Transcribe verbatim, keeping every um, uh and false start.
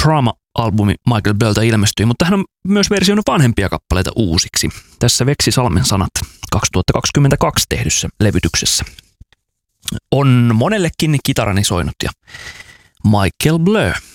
Trauma-albumi Michael Belltä ilmestyi, mutta hän on myös versioinut vanhempia kappaleita uusiksi. Tässä Veksi Salmen sanat kaksituhattakaksikymmentäkaksi tehdyssä levytyksessä. On monellekin kitarani soinut ja Michael Blur.